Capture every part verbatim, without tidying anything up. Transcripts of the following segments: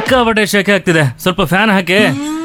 ಸಿಕ್ಕಾಪಟ್ಟೆ ಶೆಕೆ ಆಗ್ತಿದೆ, ಸ್ವಲ್ಪ ಫ್ಯಾನ್ ಹಾಕಿ.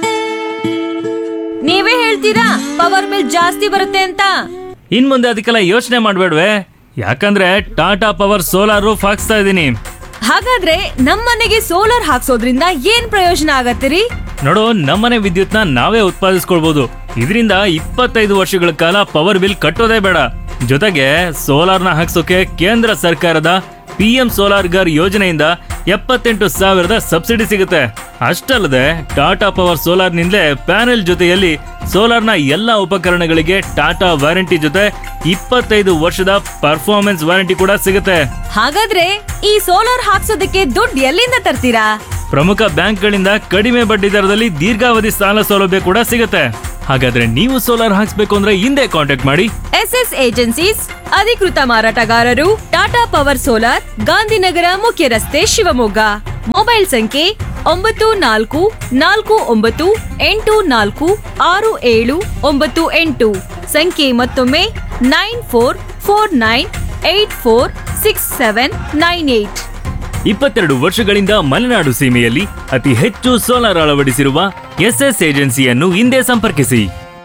ನೀವೇ ಹೇಳ್ತೀರಾ ಪವರ್ ಬಿಲ್ ಜಾಸ್ತಿ ಬರುತ್ತೆ ಅಂತ? ಇನ್ ಮುಂದೆ ಅದಕ್ಕೆಲ್ಲ ಯೋಚನೆ ಮಾಡ್ಬೇಡ್ವೆ, ಯಾಕಂದ್ರೆ ಟಾಟಾ ಪವರ್ ಸೋಲಾರ್ ರೂಫ್ ಹಾಕ್ಸ್ತಾ ಇದ್ದೀನಿ. ಹಾಗಾದ್ರೆ ನಮ್ಮನೆಗೆ ಸೋಲಾರ್ ಹಾಕ್ಸೋದ್ರಿಂದ ಏನ್ ಪ್ರಯೋಜನ ಆಗತ್ತಿರಿ? ನೋಡು, ನಮ್ಮನೆ ವಿದ್ಯುತ್ನ ನಾವೇ ಉತ್ಪಾದಿಸ್ಕೊಳ್ಬಹುದು. ಇದರಿಂದ ಇಪ್ಪತ್ತೈದು ವರ್ಷಗಳ ಕಾಲ ಪವರ್ ಬಿಲ್ ಕಟ್ಟೋದೇ ಬೇಡ. ಜೊತೆಗೆ ಸೋಲಾರ್ನ ಹಾಕ್ಸೋಕೆ ಕೇಂದ್ರ ಸರ್ಕಾರದ ಪಿ ಎಂ ಸೋಲಾರ್ ಗರ್ ಯೋಜನೆಯಿಂದ ಎಪ್ಪತ್ತೆಂಟು ಸಾವಿರದ ಸಬ್ಸಿಡಿ ಸಿಗುತ್ತೆ. ಅಷ್ಟಲ್ಲದೆ ಟಾಟಾ ಪವರ್ ಸೋಲಾರ್ ನಿಂದಲೇ ಪ್ಯಾನೆಲ್ ಜೊತೆಯಲ್ಲಿ ಸೋಲಾರ್ನ ಎಲ್ಲಾ ಉಪಕರಣಗಳಿಗೆ ಟಾಟಾ ವಾರಂಟಿ ಜೊತೆ ಇಪ್ಪತ್ತೈದು ವರ್ಷದ ಪರ್ಫಾರ್ಮೆನ್ಸ್ ವಾರಂಟಿ ಕೂಡ ಸಿಗುತ್ತೆ. ಹಾಗಾದ್ರೆ ಈ ಸೋಲಾರ್ ಹಾಕ್ಸೋದಕ್ಕೆ ದುಡ್ಡು ಎಲ್ಲಿಂದ ತರ್ತೀರಾ? ಪ್ರಮುಖ ಬ್ಯಾಂಕ್ಗಳಿಂದ ಕಡಿಮೆ ಬಡ್ಡಿ ದರದಲ್ಲಿ ದೀರ್ಘಾವಧಿ ಸಾಲ ಸೌಲಭ್ಯ ಕೂಡ ಸಿಗುತ್ತೆ. ಹಾಗಾದ್ರೆ ನೀವು ಸೋಲಾರ್ ಹಾಕ್ಸ್ಬೇಕು ಅಂದ್ರೆ ಹಿಂದೆ ಕಾಂಟ್ಯಾಕ್ಟ್ ಮಾಡಿ ಎಸ್ ಎಸ್ ಏಜೆನ್ಸೀಸ್, ಅಧಿಕೃತ ಮಾರಾಟಗಾರರು, ಟಾಟಾ ಪವರ್ ಸೋಲಾರ್, ಗಾಂಧಿನಗರ ಮುಖ್ಯ ರಸ್ತೆ, ಶಿವಮೊಗ್ಗ. ಮೊಬೈಲ್ ಸಂಖ್ಯೆ ಒಂಬತ್ತು ನಾಲ್ಕು ನಾಲ್ಕು ಒಂಬತ್ತು ಎಂಟು ನಾಲ್ಕು ಆರು ಏಳು ಒಂಬತ್ತು ಎಂಟು. ಸಂಖ್ಯೆ ಮತ್ತೊಮ್ಮೆ nine four four nine eight four six seven nine eight. ಇಪ್ಪತ್ತೆರಡು ವರ್ಷಗಳಿಂದ ಮಲೆನಾಡು ಸೀಮೆಯಲ್ಲಿ ಅತಿ ಹೆಚ್ಚು ಸೋಲಾರ್ ಅಳವಡಿಸಿರುವ ಎಸ್ ಎಸ್ ಏಜೆನ್ಸಿಯನ್ನು ಹಿಂದೆ ಸಂಪರ್ಕಿಸಿ.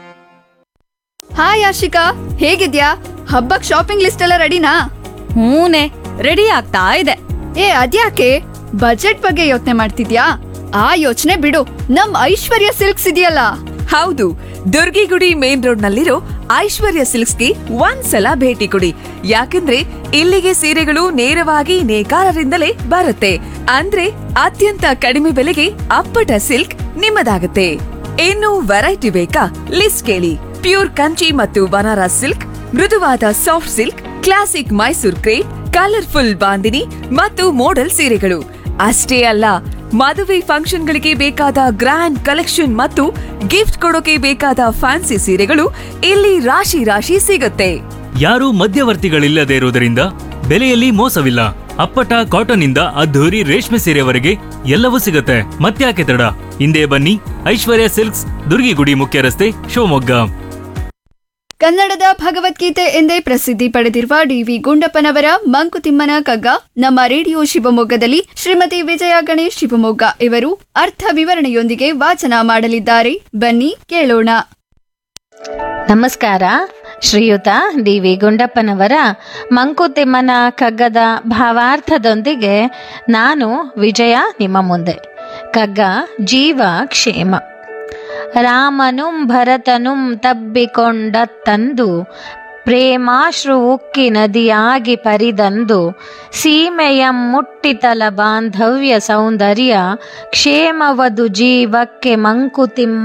ಹಾಯ್ ಆಶಿಕಾ, ಹೇಗಿದ್ಯಾ? ಹಬ್ಬಕ್ ಶಾಪಿಂಗ್ ಲಿಸ್ಟ್ ಎಲ್ಲ ರೆಡಿನಾ? ಹೂನೆ, ರೆಡಿ ಆಗ್ತಾ ಇದೆ. ಏ ಅದ್ಯಾಕೆ ಬಜೆಟ್ ಬಗ್ಗೆ ಯೋಚನೆ ಮಾಡ್ತಿದ್ಯಾ? ಆ ಯೋಚನೆ ಬಿಡು, ನಮ್ ಐಶ್ವರ್ಯ ಸಿಲ್ಕ್ಸ್ ಇದೆಯಲ್ಲ. ಹೌದು, ದುರ್ಗಿಗುಡಿ ಮೇನ್ ರೋಡ್ ನಲ್ಲಿರೋ ಐಶ್ವರ್ಯ ಸಿಲ್ಕ್ಸ್ಗೆ ಒಂದ್ಸಲ ಭೇಟಿ ಕೊಡಿ. ಯಾಕಂದ್ರೆ ಇಲ್ಲಿಗೆ ಸೀರೆಗಳು ನೇರವಾಗಿ ನೇಕಾರರಿಂದಲೇ ಬರುತ್ತೆ. ಅಂದ್ರೆ ಅತ್ಯಂತ ಕಡಿಮೆ ಬೆಲೆಗೆ ಅಪ್ಪಟ ಸಿಲ್ಕ್ ನಿಮ್ಮದಾಗುತ್ತೆ. ಇನ್ನು ವೆರೈಟಿ ಬೇಕಾ? ಲಿಸ್ಟ್ ಕೇಳಿ. ಪ್ಯೂರ್ ಕಂಚಿ ಮತ್ತು ಬನಾರಸ್ ಸಿಲ್ಕ್, ಮೃದುವಾದ soft silk, classic Mysore crepe, colourful bandhani ಮತ್ತು ಮೋಡಲ್ ಸೀರೆಗಳು ಅಷ್ಟೇ ಅಲ್ಲ, ಮದುವೆ ಫಂಕ್ಷನ್ಗಳಿಗೆ ಬೇಕಾದ ಗ್ರ್ಯಾಂಡ್ ಕಲೆಕ್ಷನ್ ಮತ್ತು ಗಿಫ್ಟ್ ಕೊಡೋಕೆ ಬೇಕಾದ ಫ್ಯಾನ್ಸಿ ಸೀರೆಗಳು ಇಲ್ಲಿ ರಾಶಿ ರಾಶಿ ಸಿಗುತ್ತೆ. ಯಾರೂ ಮಧ್ಯವರ್ತಿಗಳಿಲ್ಲದೆ ಇರುವುದರಿಂದ ಬೆಲೆಯಲ್ಲಿ ಮೋಸವಿಲ್ಲ. ಅಪ್ಪಟ ಕಾಟನ್ ಇಂದ ಅದ್ಧೂರಿ ರೇಷ್ಮೆ ಸೀರೆವರೆಗೆ ಎಲ್ಲವೂ ಸಿಗುತ್ತೆ. ಮತ್ತ್ಯಾಕೆ ತಡ, ಹಿಂದೆ ಬನ್ನಿ. ಐಶ್ವರ್ಯ ಸಿಲ್ಕ್ಸ್, ದುರ್ಗಿಗುಡಿ ಮುಖ್ಯ ರಸ್ತೆ, ಶಿವಮೊಗ್ಗ. ಕನ್ನಡದ ಭಗವದ್ಗೀತೆ ಎಂದೇ ಪ್ರಸಿದ್ಧಿ ಪಡೆದಿರುವ ಡಿ ವಿ ಗುಂಡಪ್ಪನವರ ಮಂಕುತಿಮ್ಮನ ಕಗ್ಗ ನಮ್ಮ ರೇಡಿಯೋ ಶಿವಮೊಗ್ಗದಲ್ಲಿ ಶ್ರೀಮತಿ ವಿಜಯ ಗಣೇಶ್ ಶಿವಮೊಗ್ಗ ಇವರು ಅರ್ಥ ವಿವರಣೆಯೊಂದಿಗೆ ವಾಚನ ಮಾಡಲಿದ್ದಾರೆ. ಬನ್ನಿ ಕೇಳೋಣ. ನಮಸ್ಕಾರ. ಶ್ರೀಯುತ ಡಿ ವಿ ಗುಂಡಪ್ಪನವರ ಮಂಕುತಿಮ್ಮನ ಕಗ್ಗದ ಭಾವಾರ್ಥದೊಂದಿಗೆ ನಾನು ವಿಜಯ ನಿಮ್ಮ ಮುಂದೆ. ಕಗ್ಗ ಜೀವ ಕ್ಷೇಮ. ರಾಮನುಂ ಭರತನುಂ ತಬ್ಬಿಕೊಂಡ ತಂದು ಪ್ರೇಮಾಶ್ರು ಉಕ್ಕಿ ನದಿಯಾಗಿ ಪರಿದಂದು ಸೀಮೆಯಂ ಮುಟ್ಟಿತಲ ಬಾಂಧವ್ಯ ಸೌಂದರ್ಯ ಕ್ಷೇಮವದು ಜೀವಕ್ಕೆ ಮಂಕುತಿಮ್ಮ.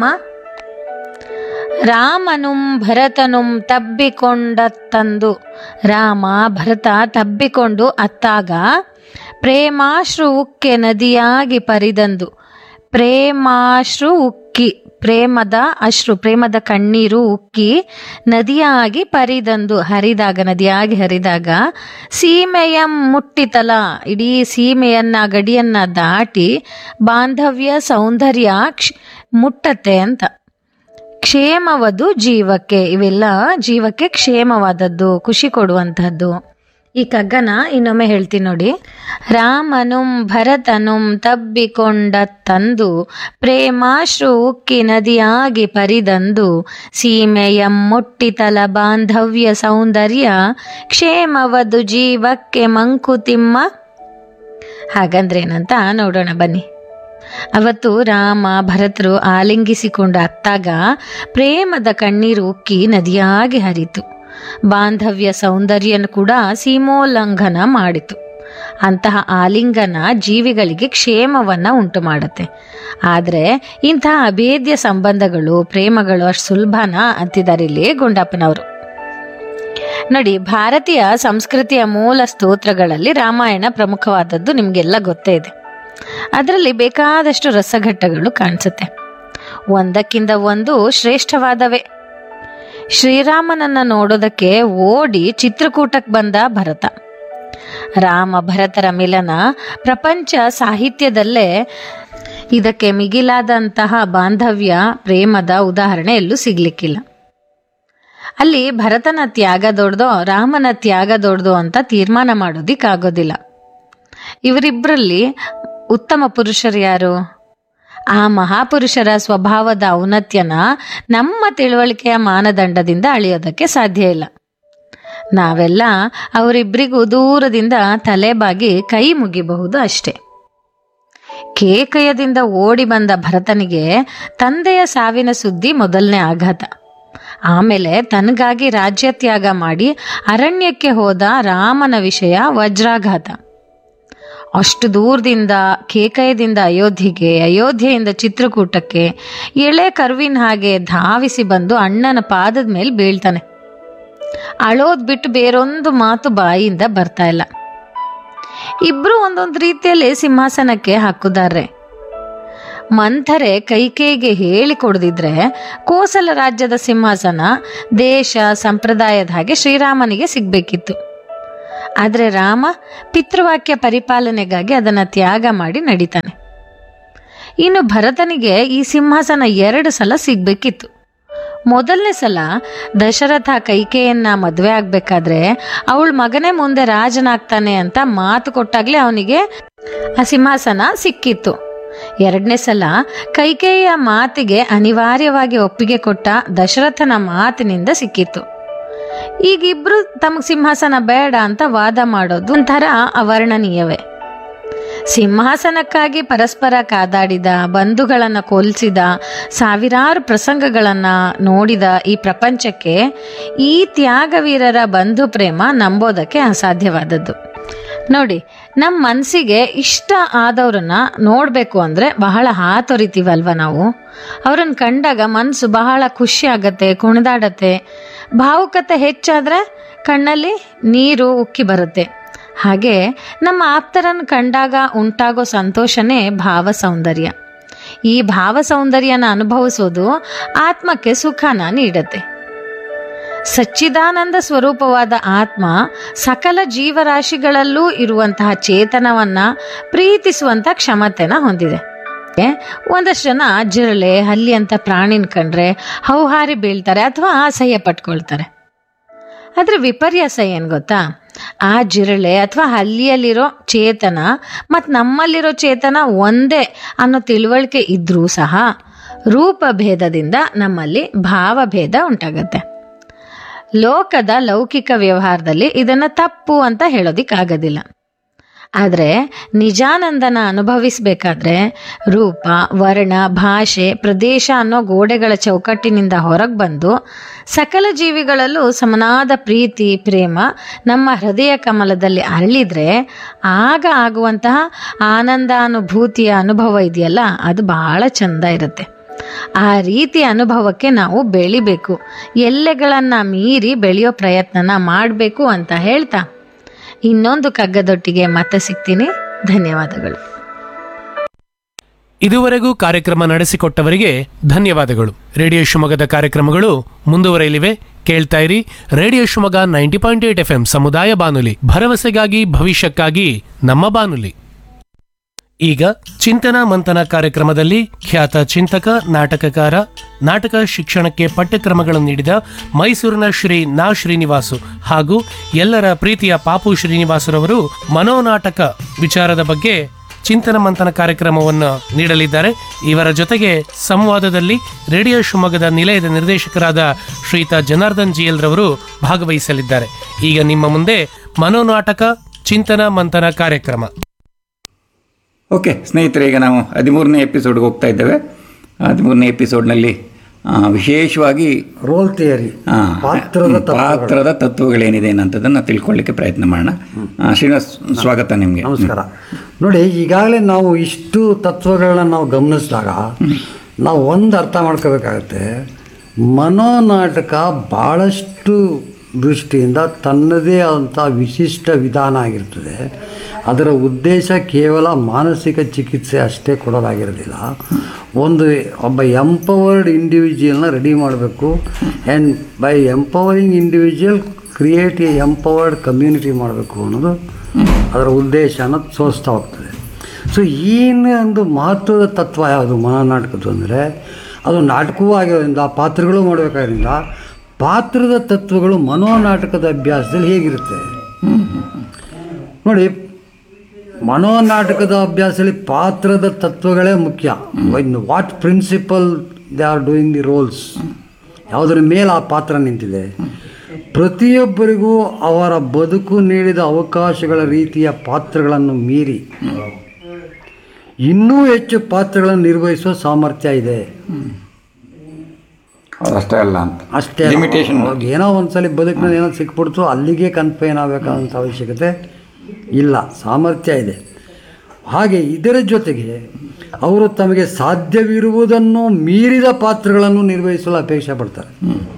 ರಾಮನುಂ ಭರತನುಂ ತಬ್ಬಿಕೊಂಡ ತಂದು, ರಾಮ ಭರತ ತಬ್ಬಿಕೊಂಡು ಅತ್ತಾಗ ಪ್ರೇಮಾಶ್ರು ಉಕ್ಕೆ ನದಿಯಾಗಿ ಪರಿದಂದು, ಪ್ರೇಮಾಶ್ರು ಉಕ್ಕಿ ಪ್ರೇಮದ ಅಶ್ರು ಪ್ರೇಮದ ಕಣ್ಣೀರು ಉಕ್ಕಿ ನದಿಯಾಗಿ ಪರಿದಂದು ಹರಿದಾಗ ನದಿಯಾಗಿ ಹರಿದಾಗ ಸೀಮೆಯಂ ಮುಟ್ಟಿತಲ ಇಡೀ ಸೀಮೆಯನ್ನ ಗಡಿಯನ್ನ ದಾಟಿ ಬಾಂಧವ್ಯ ಸೌಂದರ್ಯ ಮುಟ್ಟತ್ತೆ ಅಂತ. ಕ್ಷೇಮವದು ಜೀವಕ್ಕೆ, ಇವೆಲ್ಲ ಜೀವಕ್ಕೆ ಕ್ಷೇಮವಾದದ್ದು, ಖುಷಿ ಕೊಡುವಂತಹದ್ದು. ಈ ಕಗ್ಗನ ಇನ್ನೊಮ್ಮೆ ಹೇಳ್ತೀನಿ ನೋಡಿ. ರಾಮನುಂ ಭರತನುಂ ತಬ್ಬಿಕೊಂಡ ತಂದು ಪ್ರೇಮಾಶ್ರು ಉಕ್ಕಿ ನದಿಯಾಗಿ ಪರಿದಂದು ಸೀಮೆಯಂ ಮುಟ್ಟಿತಲ ಬಾಂಧವ್ಯ ಸೌಂದರ್ಯ ಕ್ಷೇಮವದು ಜೀವಕ್ಕೆ ಮಂಕುತಿಮ್ಮ. ಹಾಗಂದ್ರೇನಂತ ನೋಡೋಣ ಬನ್ನಿ. ಅವತ್ತು ರಾಮ ಭರತರು ಆಲಿಂಗಿಸಿಕೊಂಡು ಅತ್ತಾಗ ಪ್ರೇಮದ ಕಣ್ಣೀರು ಉಕ್ಕಿ ನದಿಯಾಗಿ ಹರಿತು. ಬಾಂಧವ್ಯ ಸೌಂದರ್ಯನು ಕೂಡ ಸೀಮೋಲ್ಲಂಘನ ಮಾಡಿತು. ಅಂತಹ ಆಲಿಂಗನ ಜೀವಿಗಳಿಗೆ ಕ್ಷೇಮವನ್ನ ಉಂಟು ಮಾಡುತ್ತೆ. ಆದರೆ ಇಂತಹ ಅಭೇದ್ಯ ಸಂಬಂಧಗಳು ಪ್ರೇಮಗಳು ಅಷ್ಟು ಸುಲಭನ ಅಂತಿದ್ದಾರೆ ಇಲ್ಲಿ ಗುಂಡಪ್ಪನವರು. ನೋಡಿ, ಭಾರತೀಯ ಸಂಸ್ಕೃತಿಯ ಮೂಲ ಸ್ತೋತ್ರಗಳಲ್ಲಿ ರಾಮಾಯಣ ಪ್ರಮುಖವಾದದ್ದು ನಿಮಗೆಲ್ಲ ಗೊತ್ತೇ ಇದೆ. ಅದರಲ್ಲಿ ಬೇಕಾದಷ್ಟು ರಸಘಟ್ಟಗಳು ಕಾಣಿಸುತ್ತೆ. ಒಂದಕ್ಕಿಂತ ಒಂದು ಶ್ರೇಷ್ಠವಾದವೇ. ಶ್ರೀರಾಮನನ್ನ ನೋಡೋದಕ್ಕೆ ಓಡಿ ಚಿತ್ರಕೂಟಕ್ಕೆ ಬಂದ ಭರತ. ರಾಮ ಭರತರ ಮಿಲನ ಪ್ರಪಂಚ ಸಾಹಿತ್ಯದಲ್ಲೇ ಇದಕ್ಕೆ ಮಿಗಿಲಾದಂತಹ ಬಾಂಧವ್ಯ ಪ್ರೇಮದ ಉದಾಹರಣೆ ಎಲ್ಲೂ ಸಿಗ್ಲಿಕ್ಕಿಲ್ಲ. ಅಲ್ಲಿ ಭರತನ ತ್ಯಾಗ ದೊಡ್ದೋ ರಾಮನ ತ್ಯಾಗ ದೊಡ್ದೋ ಅಂತ ತೀರ್ಮಾನ ಮಾಡೋದಿಕ್ಕಾಗೋದಿಲ್ಲ. ಇವರಿಬ್ಬರಲ್ಲಿ ಉತ್ತಮ ಪುರುಷರು ಯಾರು? ಆ ಮಹಾಪುರುಷರ ಸ್ವಭಾವದ ಔನ್ನತ್ಯನ ನಮ್ಮ ತಿಳುವಳಿಕೆಯ ಮಾನದಂಡದಿಂದ ಅಳಿಯೋದಕ್ಕೆ ಸಾಧ್ಯ ಇಲ್ಲ. ನಾವೆಲ್ಲ ಅವರಿಬ್ಬರಿಗೂ ದೂರದಿಂದ ತಲೆಬಾಗಿ ಕೈ ಮುಗಿಬಹುದು ಅಷ್ಟೆ. ಕೇಕಯದಿಂದ ಓಡಿ ಬಂದ ಭರತನಿಗೆ ತಂದೆಯ ಸಾವಿನ ಸುದ್ದಿ ಮೊದಲನೇ ಆಘಾತ. ಆಮೇಲೆ ತನಗಾಗಿ ರಾಜ್ಯತ್ಯಾಗ ಮಾಡಿ ಅರಣ್ಯಕ್ಕೆ ಹೋದ ರಾಮನ ವಿಷಯ ವಜ್ರಾಘಾತ. ಅಷ್ಟು ದೂರದಿಂದ ಕೇಕಯದಿಂದ ಅಯೋಧ್ಯೆಗೆ, ಅಯೋಧ್ಯೆಯಿಂದ ಚಿತ್ರಕೂಟಕ್ಕೆ ಎಳೆ ಕರುವಿನ ಹಾಗೆ ಧಾವಿಸಿ ಬಂದು ಅಣ್ಣನ ಪಾದದ ಮೇಲೆ ಬೀಳ್ತಾನೆ. ಅಳೋದ್ ಬಿಟ್ಟು ಬೇರೊಂದು ಮಾತು ಬಾಯಿಯಿಂದ ಬರ್ತಾ ಇಲ್ಲ. ಇಬ್ರು ಒಂದೊಂದು ರೀತಿಯಲ್ಲಿ ಸಿಂಹಾಸನಕ್ಕೆ ಹಾಕುದಾರೆ. ಮಂಥರೆ ಕೈಕೇಯಿಗೆ ಹೇಳಿ ಕೊಡದಿದ್ರೆ ಕೋಸಲ ರಾಜ್ಯದ ಸಿಂಹಾಸನ ದೇಶ ಸಂಪ್ರದಾಯದ ಹಾಗೆ ಶ್ರೀರಾಮನಿಗೆ ಸಿಗ್ಬೇಕಿತ್ತು. ಆದರೆ ರಾಮ ಪಿತೃವಾಕ್ಯ ಪರಿಪಾಲನೆಗಾಗಿ ಅದನ್ನ ತ್ಯಾಗ ಮಾಡಿ ನಡೀತಾನೆ. ಇನ್ನು ಭರತನಿಗೆ ಈ ಸಿಂಹಾಸನ ಎರಡು ಸಲ ಸಿಗ್ಬೇಕಿತ್ತು. ಮೊದಲನೇ ಸಲ ದಶರಥ ಕೈಕೇಯನ್ನ ಮದುವೆ ಆಗ್ಬೇಕಾದ್ರೆ ಅವಳ ಮಗನೇ ಮುಂದೆ ರಾಜನಾಗ್ತಾನೆ ಅಂತ ಮಾತು ಕೊಟ್ಟಾಗ್ಲೇ ಅವನಿಗೆ ಆ ಸಿಂಹಾಸನ ಸಿಕ್ಕಿತ್ತು. ಎರಡನೇ ಸಲ ಕೈಕೇಯಿಯ ಮಾತಿಗೆ ಅನಿವಾರ್ಯವಾಗಿ ಒಪ್ಪಿಗೆ ಕೊಟ್ಟ ದಶರಥನ ಮಾತಿನಿಂದ ಸಿಕ್ಕಿತ್ತು. ಈಗಿಬ್ರು ತಮಗೆ ಸಿಂಹಾಸನ ಬೇಡ ಅಂತ ವಾದ ಮಾಡೋದು ಒಂಥರ ಅವರ್ಣನೀಯವೇ. ಸಿಂಹಾಸನಕ್ಕಾಗಿ ಪರಸ್ಪರ ಕಾದಾಡಿದ, ಬಂಧುಗಳನ್ನು ಕೊಲ್ಸಿದ, ಸಾವಿರಾರು ಪ್ರಸಂಗಗಳನ್ನ ನೋಡಿದ ಈ ಪ್ರಪಂಚಕ್ಕೆ ಈ ತ್ಯಾಗವೀರರ ಬಂಧು ಪ್ರೇಮ ನಂಬೋದಕ್ಕೆ ಅಸಾಧ್ಯವಾದದ್ದು. ನೋಡಿ, ನಮ್ಮ ಮನಸ್ಸಿಗೆ ಇಷ್ಟ ಆದವ್ರನ್ನ ನೋಡಬೇಕು ಅಂದರೆ ಬಹಳ ಹಾತೊರಿತೀವಲ್ವ ನಾವು. ಅವ್ರನ್ನ ಕಂಡಾಗ ಮನಸ್ಸು ಬಹಳ ಖುಷಿ ಆಗತ್ತೆ, ಕುಣಿದಾಡತ್ತೆ. ಭಾವುಕತೆ ಹೆಚ್ಚಾದರೆ ಕಣ್ಣಲ್ಲಿ ನೀರು ಉಕ್ಕಿ ಬರುತ್ತೆ. ಹಾಗೆ ನಮ್ಮ ಆಪ್ತರನ್ನು ಕಂಡಾಗ ಉಂಟಾಗೋ ಸಂತೋಷನೇ ಭಾವ ಸೌಂದರ್ಯ. ಈ ಭಾವ ಸೌಂದರ್ಯನ ಅನುಭವಿಸೋದು ಆತ್ಮಕ್ಕೆ ಸುಖನ ನೀಡುತ್ತೆ. ಸಚ್ಚಿದಾನಂದ ಸ್ವರೂಪವಾದ ಆತ್ಮ ಸಕಲ ಜೀವರಾಶಿಗಳಲ್ಲೂ ಇರುವಂತಹ ಚೇತನವನ್ನ ಪ್ರೀತಿಸುವಂತ ಕ್ಷಮತೆನ ಹೊಂದಿದೆ. ಒಂದಷ್ಟು ಜನ ಜಿರಳೆ, ಹಲ್ಲಿ ಅಂತ ಪ್ರಾಣಿನ ಕಂಡ್ರೆ ಹೌಹಾರಿ ಬೀಳ್ತಾರೆ ಅಥವಾ ಅಸಹ್ಯ ಪಟ್ಕೊಳ್ತಾರೆ. ಆದ್ರೆ ವಿಪರ್ಯಾಸ ಏನ್ ಗೊತ್ತಾ? ಆ ಜಿರಳೆ ಅಥವಾ ಹಲ್ಲಿಯಲ್ಲಿರೋ ಚೇತನ ಮತ್ತು ನಮ್ಮಲ್ಲಿರೋ ಚೇತನ ಒಂದೇ ಅನ್ನೋ ತಿಳುವಳಿಕೆ ಇದ್ರೂ ಸಹ ರೂಪಭೇದದಿಂದ ನಮ್ಮಲ್ಲಿ ಭಾವಭೇದ ಉಂಟಾಗತ್ತೆ. ಲೋಕದ ಲೌಕಿಕ ವ್ಯವಹಾರದಲ್ಲಿ ಇದನ್ನ ತಪ್ಪು ಅಂತ ಹೇಳೋದಿಕ್ಕಾಗೋದಿಲ್ಲ. ಆದರೆ ನಿಜಾನಂದನ ಅನುಭವಿಸ್ಬೇಕಾದ್ರೆ ರೂಪ, ವರ್ಣ, ಭಾಷೆ, ಪ್ರದೇಶ ಅನ್ನೋ ಗೋಡೆಗಳ ಚೌಕಟ್ಟಿನಿಂದ ಹೊರಗೆ ಬಂದು ಸಕಲ ಜೀವಿಗಳಲ್ಲೂ ಸಮನಾದ ಪ್ರೀತಿ, ಪ್ರೇಮ ನಮ್ಮ ಹೃದಯ ಕಮಲದಲ್ಲಿ ಅರಳಿದ್ರೆ ಆಗ ಆಗುವಂತಹ ಆನಂದಾನುಭೂತಿಯ ಅನುಭವ ಇದೆಯಲ್ಲ, ಅದು ಬಹಳ ಚಂದ ಇರುತ್ತೆ. ಆ ರೀತಿ ಅನುಭವಕ್ಕೆ ನಾವು ಬೆಳಿಬೇಕು, ಎಲ್ಲೆಗಳನ್ನು ಮೀರಿ ಬೆಳೆಯೋ ಪ್ರಯತ್ನನ ಮಾಡಬೇಕು ಅಂತ ಹೇಳ್ತಾ ಇನ್ನೊಂದು ಕಗ್ಗದೊಟ್ಟಿಗೆ ಮತ್ತೆ ಸಿಗ್ತೀನಿ. ಧನ್ಯವಾದಗಳು. ಇದುವರೆಗೂ ಕಾರ್ಯಕ್ರಮ ನಡೆಸಿಕೊಟ್ಟವರಿಗೆ ಧನ್ಯವಾದಗಳು. ರೇಡಿಯೋ ಶಿವಮೊಗ್ಗದ ಕಾರ್ಯಕ್ರಮಗಳು ಮುಂದುವರೆಯಲಿವೆ. ಕೇಳ್ತಾ ಇರಿ radio Shivamogga ninety point eight F M ಸಮುದಾಯ ಬಾನುಲಿ, ಭರವಸೆಗಾಗಿ ಭವಿಷ್ಯಕ್ಕಾಗಿ ನಮ್ಮ ಬಾನುಲಿ. ಈಗ ಚಿಂತನ ಮಂಥನ ಕಾರ್ಯಕ್ರಮದಲ್ಲಿ ಖ್ಯಾತ ಚಿಂತಕ, ನಾಟಕಕಾರ, ನಾಟಕ ಶಿಕ್ಷಣಕ್ಕೆ ಪಠ್ಯಕ್ರಮಗಳನ್ನು ನೀಡಿದ ಮೈಸೂರಿನ ಶ್ರೀ ನಾ ಶ್ರೀನಿವಾಸು ಹಾಗೂ ಎಲ್ಲರ ಪ್ರೀತಿಯ ಪಾಪು ಶ್ರೀನಿವಾಸರವರು ಮನೋನಾಟಕ ವಿಚಾರದ ಬಗ್ಗೆ ಚಿಂತನ ಮಂಥನ ಕಾರ್ಯಕ್ರಮವನ್ನು ನೀಡಲಿದ್ದಾರೆ. ಇವರ ಜೊತೆಗೆ ಸಂವಾದದಲ್ಲಿ ರೇಡಿಯೋ ಶಿವಮೊಗ್ಗದ ನಿಲಯದ ನಿರ್ದೇಶಕರಾದ ಶ್ರೀಯುತ ಜನಾರ್ದನ್ ಜಿ ಎಲ್ ರವರು ಭಾಗವಹಿಸಲಿದ್ದಾರೆ. ಈಗ ನಿಮ್ಮ ಮುಂದೆ ಮನೋನಾಟಕ ಚಿಂತನ ಮಂಥನ ಕಾರ್ಯಕ್ರಮ. ಓಕೆ ಸ್ನೇಹಿತರೆ, ಈಗ ನಾವು ಹದಿಮೂರನೇ ಎಪಿಸೋಡ್ಗೆ ಹೋಗ್ತಾ ಇದ್ದೇವೆ. ಹದಿಮೂರನೇ ಎಪಿಸೋಡ್ನಲ್ಲಿ ವಿಶೇಷವಾಗಿ ರೋಲ್ ಥಿಯರಿ, ಪಾತ್ರದ ಪಾತ್ರದ ತತ್ವಗಳೇನಿದೆ ಅನ್ನೋಂಥದ್ದನ್ನು ತಿಳ್ಕೊಳ್ಳಿಕ್ಕೆ ಪ್ರಯತ್ನ ಮಾಡೋಣ. ಶ್ರೀನಿವಾಸ್, ಸ್ವಾಗತ ನಿಮಗೆ. ನಮಸ್ಕಾರ. ನೋಡಿ, ಈಗಾಗಲೇ ನಾವು ಇಷ್ಟು ತತ್ವಗಳನ್ನ ನಾವು ಗಮನಿಸಿದಾಗ ನಾವು ಒಂದು ಅರ್ಥ ಮಾಡ್ಕೋಬೇಕಾಗತ್ತೆ. ಮನೋನಾಟಕ ಭಾಳಷ್ಟು ದೃಷ್ಟಿಯಿಂದ ತನ್ನದೇ ಆದಂಥ ವಿಶಿಷ್ಟ ವಿಧಾನ ಆಗಿರ್ತದೆ. ಅದರ ಉದ್ದೇಶ ಕೇವಲ ಮಾನಸಿಕ ಚಿಕಿತ್ಸೆ ಅಷ್ಟೇ ಕೊಡೋದಾಗಿರೋದಿಲ್ಲ. ಒಂದು ಒಬ್ಬ ಎಂಪವರ್ಡ್ ಇಂಡಿವಿಜುವಲ್ನ ರೆಡಿ ಮಾಡಬೇಕು. And by empowering individual create A empowered community ಮಾಡಬೇಕು ಅನ್ನೋದು ಅದರ ಉದ್ದೇಶನ ತೋರಿಸ್ತಾ ಹೋಗ್ತದೆ. ಸೊ ಈ ಒಂದು ಮಹತ್ವದ ತತ್ವ ಯಾವುದು ಮನೋನಾಟಕದ್ದು ಅಂದರೆ, ಅದು ನಾಟಕವೂ ಆಗಿರೋದ್ರಿಂದ, ಪಾತ್ರಗಳು ಮಾಡಬೇಕಾದ್ರಿಂದ ಪಾತ್ರದ ತತ್ವಗಳು ಮನೋನಾಟಕದ ಅಭ್ಯಾಸದಲ್ಲಿ ಹೇಗಿರುತ್ತೆ ನೋಡಿ. ಮನೋನಾಟಕದ ಅಭ್ಯಾಸದಲ್ಲಿ ಪಾತ್ರದ ತತ್ವಗಳೇ ಮುಖ್ಯ. What principal they are doing the rolls, ಯಾವುದರ ಮೇಲೆ ಆ ಪಾತ್ರ ನಿಂತಿದೆ, ಪ್ರತಿಯೊಬ್ಬರಿಗೂ ಅವರ ಬದುಕು ನೀಡಿದ ಅವಕಾಶಗಳ ರೀತಿಯ ಪಾತ್ರಗಳನ್ನು ಮೀರಿ ಇನ್ನೂ ಹೆಚ್ಚು ಪಾತ್ರಗಳನ್ನು ನಿರ್ವಹಿಸುವ ಸಾಮರ್ಥ್ಯ ಇದೆ. ಅಷ್ಟೇ ಅಲ್ಲ ಅಂತ ಅಷ್ಟೇ ಲಿಮಿಟೇಷನ್. ಏನೋ ಒಂದ್ಸಲಿ ಬದುಕಿನಲ್ಲಿ ಏನೋ ಸಿಕ್ಬಿಡ್ತು ಅಲ್ಲಿಗೆ ಕನ್ಫೈನ್ ಆಗಬೇಕಾದಂಥ ಅವಶ್ಯಕತೆ ಇಲ್ಲ, ಸಾಮರ್ಥ್ಯ ಇದೆ. ಹಾಗೆ ಇದರ ಜೊತೆಗೆ ಅವರು ತಮಗೆ ಸಾಧ್ಯವಿರುವುದನ್ನು ಮೀರಿದ ಪಾತ್ರಗಳನ್ನು ನಿರ್ವಹಿಸಲು ಅಪೇಕ್ಷೆ ಪಡ್ತಾರೆ.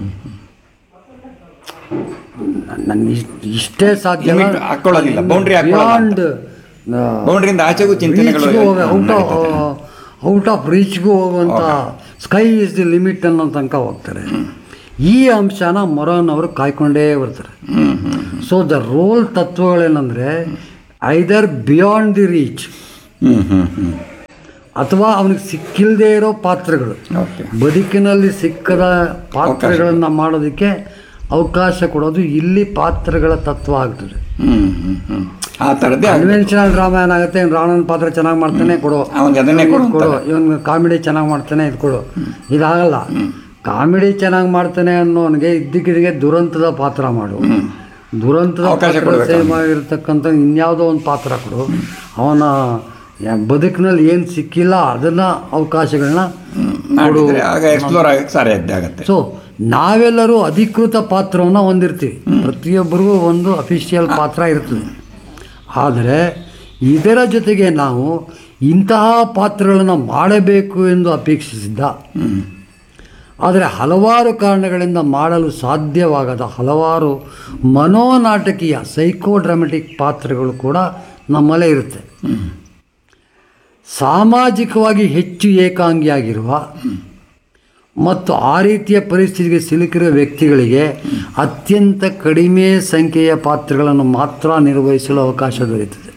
ನನಗೆ ಇಷ್ಟೇ ಸಾಧ್ಯ, ಹಾಕೊಳ್ಳೋದಿಲ್ಲ, ಬೌಂಡ್ರಿ ಬಿಯಾಂಡ್ ಬೌಂಡ್ರಿಯಿಂದ ಆಚೆಗೂ ಚಿಂತನೆಗಳು ಔಟ್ ಆಫ್ ಔಟ್ ಆಫ್ ರೀಚ್ಗೂ ಹೋಗುವಂಥ ಸ್ಕೈ ಇಸ್ ದಿ ಲಿಮಿಟ್ ಅನ್ನೋ ತನಕ ಹೋಗ್ತಾರೆ. ಈ ಅಂಶನ ಮೊರಾನ್ ಅವರು ಕಾಯ್ಕೊಂಡೇ ಬರ್ತಾರೆ. So the role ತತ್ವಗಳೇನೆಂದರೆ either beyond the reach ಅಥವಾ ಅವನಿಗೆ ಸಿಕ್ಕಿಲ್ಲದೆ ಇರೋ ಪಾತ್ರಗಳು, ಬದುಕಿನಲ್ಲಿ ಸಿಕ್ಕದ ಪಾತ್ರಗಳನ್ನು ಮಾಡೋದಕ್ಕೆ ಅವಕಾಶ ಕೊಡೋದು ಇಲ್ಲಿ ಪಾತ್ರಗಳ ತತ್ವ ಆಗ್ತದೆ. ಆ ಥರದ್ದೇ ಕನ್ವೆನ್ಷನಲ್ ಡ್ರಾಮಾ ಏನಾಗುತ್ತೆ, ರಾಣನ ಪಾತ್ರ ಚೆನ್ನಾಗಿ ಮಾಡ್ತಾನೆ ಕೊಡು, ಅದನ್ನೇ ಕೊಡು, ಇವನು ಕಾಮಿಡಿ ಚೆನ್ನಾಗಿ ಮಾಡ್ತಾನೆ ಇದು ಕೊಡು. ಇದಾಗಲ್ಲ. ಕಾಮಿಡಿ ಚೆನ್ನಾಗಿ ಮಾಡ್ತಾನೆ ಅನ್ನೋನಿಗೆ ಇದ್ದಕ್ಕಿದ್ದಿಗೆ ದುರಂತದ ಪಾತ್ರ ಮಾಡು, ದುರಂತದ ಸೇಮ್ ಆಗಿರ್ತಕ್ಕಂಥ ಇನ್ಯಾವುದೋ ಒಂದು ಪಾತ್ರ ಕೊಡು, ಅವನ ಬದುಕಿನಲ್ಲಿ ಏನು ಸಿಕ್ಕಿಲ್ಲ ಅದನ್ನು ಅವಕಾಶಗಳನ್ನ ಕೊಡು. ಸೊ ನಾವೆಲ್ಲರೂ ಅಧಿಕೃತ ಪಾತ್ರವನ್ನು ಹೊಂದಿರ್ತೀವಿ, ಪ್ರತಿಯೊಬ್ಬರಿಗೂ ಒಂದು ಅಫಿಷಿಯಲ್ ಪಾತ್ರ ಇರ್ತದೆ. ಆದರೆ ಇದರ ಜೊತೆಗೆ ನಾವು ಇಂತಹ ಪಾತ್ರಗಳನ್ನು ಮಾಡಬೇಕು ಎಂದು ಅಪೇಕ್ಷಿಸಿದ್ದ, ಆದರೆ ಹಲವಾರು ಕಾರಣಗಳಿಂದ ಮಾಡಲು ಸಾಧ್ಯವಾಗದ ಹಲವಾರು ಮನೋನಾಟಕೀಯ ಸೈಕೋಡ್ರಾಮೆಟಿಕ್ ಪಾತ್ರಗಳು ಕೂಡ ನಮ್ಮಲ್ಲೇ ಇರುತ್ತೆ. ಸಾಮಾಜಿಕವಾಗಿ ಹೆಚ್ಚು ಏಕಾಂಗಿಯಾಗಿರುವ ಮತ್ತು ಆ ರೀತಿಯ ಪರಿಸ್ಥಿತಿಗೆ ಸಿಲುಕಿರುವ ವ್ಯಕ್ತಿಗಳಿಗೆ ಅತ್ಯಂತ ಕಡಿಮೆ ಸಂಖ್ಯೆಯ ಪಾತ್ರಗಳನ್ನು ಮಾತ್ರ ನಿರ್ವಹಿಸಲು ಅವಕಾಶ ದೊರೆಯುತ್ತದೆ.